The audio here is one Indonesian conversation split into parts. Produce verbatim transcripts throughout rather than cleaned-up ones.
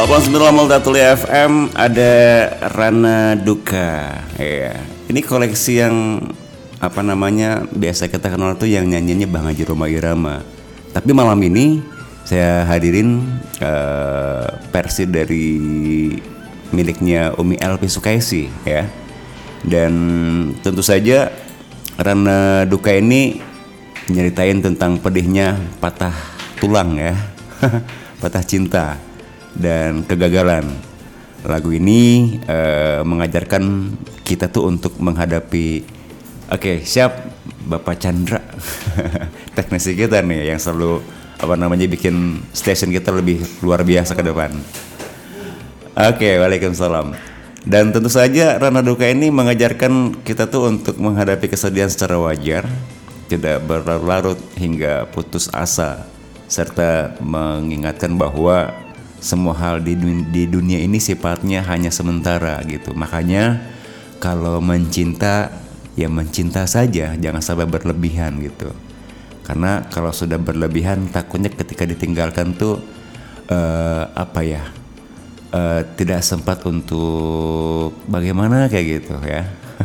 delapan puluh sembilan Multatuli F M ada Rana Duka. Ya. Ini koleksi yang apa namanya biasa kita kenal tuh yang nyanyinya Bang Haji Rhoma Irama. Tapi malam ini saya hadirin uh, versi dari miliknya Umi Elvi Sukaisi ya. Dan tentu saja Rana Duka ini nyeritain tentang pedihnya patah tulang ya. Patah cinta dan kegagalan. Lagu ini uh, mengajarkan kita tuh untuk menghadapi. Oke, okay, siap Bapak Chandra. Teknisi kita nih yang selalu apa namanya bikin station kita lebih luar biasa ke depan. Oke, okay, waalaikumsalam. Dan tentu saja Rana Duka ini mengajarkan kita tuh untuk menghadapi kesedihan secara wajar, tidak berlarut-larut hingga putus asa, serta mengingatkan bahwa semua hal di dunia, di dunia ini sifatnya hanya sementara gitu. Makanya kalau mencinta ya mencinta saja, jangan sampai berlebihan gitu. Karena kalau sudah berlebihan takutnya ketika ditinggalkan tuh uh, apa ya uh, tidak sempat untuk bagaimana kayak gitu ya.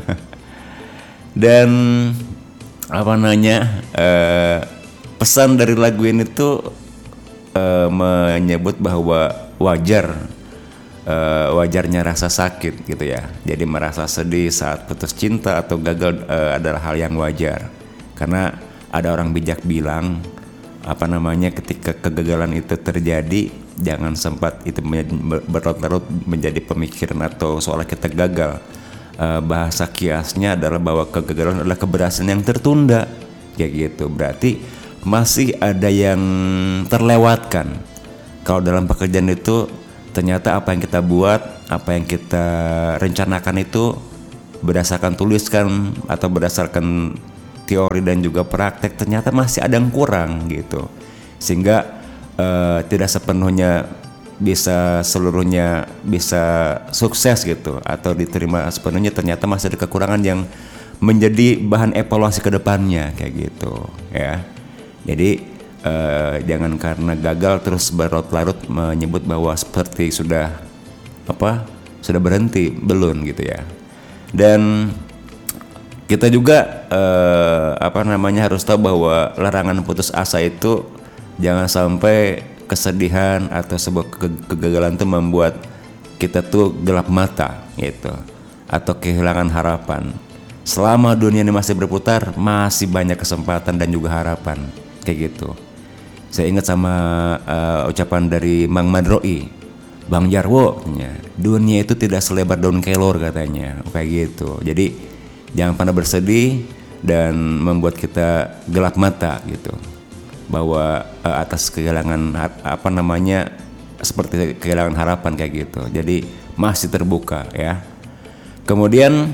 Dan apa namanya uh, pesan dari lagu ini tuh Uh, menyebut bahwa wajar uh, wajarnya rasa sakit gitu ya. Jadi merasa sedih saat putus cinta atau gagal uh, adalah hal yang wajar. Karena ada orang bijak bilang apa namanya ketika kegagalan itu terjadi jangan sempat itu berlarut-larut menjadi pemikiran atau seolah kita gagal. Uh, bahasa kiasnya adalah bahwa kegagalan adalah keberhasilan yang tertunda kayak gitu. Berarti masih ada yang terlewatkan. Kalau dalam pekerjaan itu ternyata apa yang kita buat, apa yang kita rencanakan itu berdasarkan tuliskan atau berdasarkan teori dan juga praktek ternyata masih ada yang kurang gitu. Sehingga uh, tidak sepenuhnya bisa seluruhnya bisa sukses gitu atau diterima sepenuhnya, ternyata masih ada kekurangan yang menjadi bahan evaluasi ke depannya kayak gitu ya. Jadi eh, jangan karena gagal terus berlarut-larut menyebut bahwa seperti sudah apa sudah berhenti, belum gitu ya. Dan kita juga eh, apa namanya harus tahu bahwa larangan putus asa itu jangan sampai kesedihan atau sebuah ke- kegagalan itu membuat kita tuh gelap mata gitu atau kehilangan harapan. Selama dunia ini masih berputar, masih banyak kesempatan dan juga harapan. Kayak gitu. Saya ingat sama uh, ucapan dari Mang Madroi, Bang Jarwo, ya, dunia itu tidak selebar daun kelor katanya, kayak gitu. Jadi jangan pernah bersedih dan membuat kita gelap mata gitu, bahwa uh, atas kehilangan apa namanya seperti kehilangan harapan kayak gitu. Jadi masih terbuka ya. Kemudian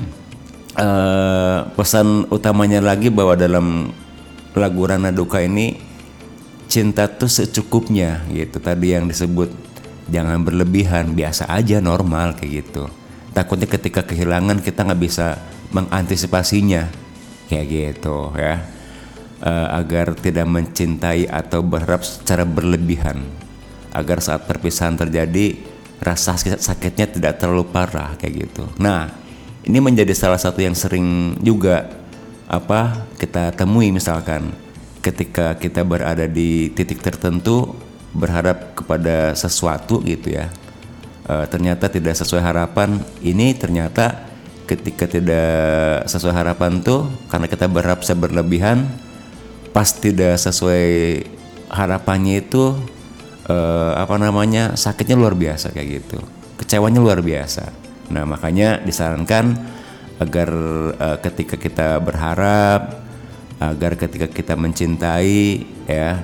uh, pesan utamanya lagi bahwa dalam lagu Rana Duka ini cinta tuh secukupnya gitu. Tadi yang disebut jangan berlebihan, biasa aja, normal kayak gitu. Takutnya ketika kehilangan kita nggak bisa mengantisipasinya kayak gitu ya. Uh, agar tidak mencintai atau berharap secara berlebihan, agar saat perpisahan terjadi rasa sakitnya tidak terlalu parah kayak gitu. Nah ini menjadi salah satu yang sering juga apa kita temui, misalkan ketika kita berada di titik tertentu berharap kepada sesuatu gitu ya, e, ternyata tidak sesuai harapan. Ini ternyata ketika tidak sesuai harapan tuh karena kita berharap berlebihan, pas tidak sesuai harapannya itu e, apa namanya sakitnya luar biasa kayak gitu, kecewanya luar biasa. Nah makanya disarankan agar uh, ketika kita berharap, agar ketika kita mencintai ya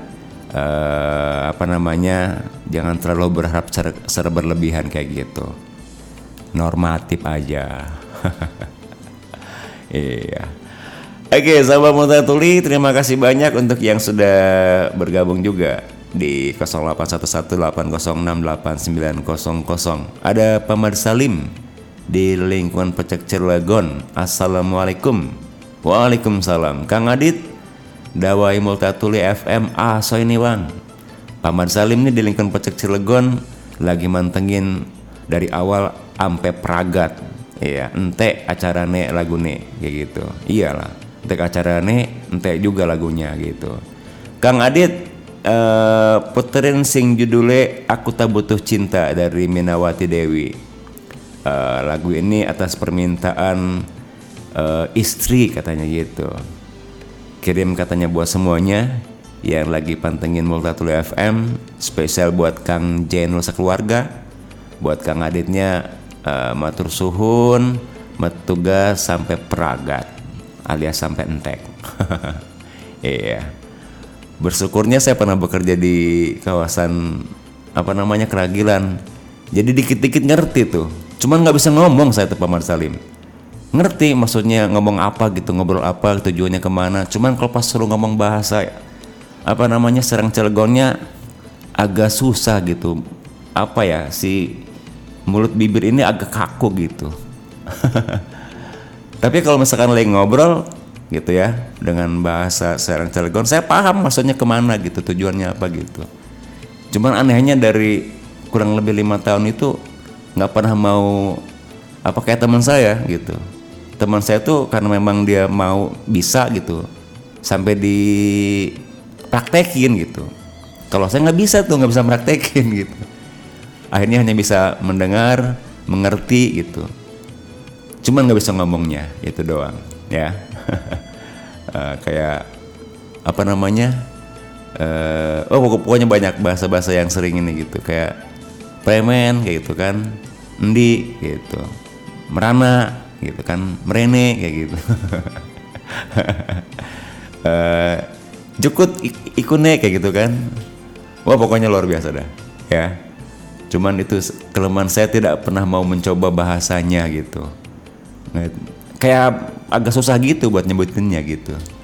uh, apa namanya jangan terlalu berharap secara, secara berlebihan kayak gitu, normatif aja. Iya. Oke, sahabat Multatuli, terima kasih banyak untuk yang sudah bergabung juga di nol delapan satu satu delapan nol enam delapan sembilan nol nol. Ada Pamar Salim di lingkungan Pecek Cilegon. Assalamualaikum. Waalaikumsalam. Kang Adit, Dawai Multatuli F M A Soiniwan. Paman Salim nih di lingkungan Pecek Cilegon lagi mantengin dari awal ampe peragat. Iya, ente acarane lagune kayak gitu. Iyalah, ente acarane ente juga lagunya gitu. Kang Adit eh, puterin sing judulnya Aku Tak Butuh Cinta dari Minawati Dewi. Eh, lagu ini atas permintaan eh, istri katanya gitu. Kirim katanya buat semuanya yang lagi pantengin Multatuli F M, spesial buat Kang Jenul sekeluarga, buat Kang Aditnya uh, matur suhun, metugas sampai peragat alias sampai entek. Iya. Bersyukurnya saya pernah bekerja di kawasan apa namanya Keragilan. Jadi dikit-dikit ngerti tuh. Cuman nggak bisa ngomong saya tuh Pak Mar Salim. Ngerti maksudnya ngomong apa gitu, ngobrol apa, tujuannya kemana. Cuman kalau pas suruh ngomong bahasa apa namanya Serang Cilegonnya agak susah gitu. Apa ya si mulut bibir ini agak kaku gitu. Tapi kalau misalkan lagi ngobrol gitu ya dengan bahasa Serang Cilegon, saya paham maksudnya kemana gitu, tujuannya apa gitu. Cuman anehnya dari kurang lebih lima tahun itu nggak pernah mau apa kayak teman saya gitu. Teman saya tuh karena memang dia mau bisa gitu sampai di praktekin gitu. Kalau saya nggak bisa tuh, nggak bisa praktekin gitu. Akhirnya hanya bisa mendengar, mengerti gitu. Cuman nggak bisa ngomongnya, itu doang, ya. uh, kayak apa namanya? Uh, oh pokoknya banyak bahasa-bahasa yang sering ini gitu, kayak premen kayak gitu kan, endi gitu, merana gitu kan, merene kayak gitu. uh, Jukut ik- ikune kayak gitu kan. Wah pokoknya luar biasa dah ya. Cuman itu kelemahan saya, tidak pernah mau mencoba bahasanya gitu. Kayak agak susah gitu buat nyebutinnya gitu.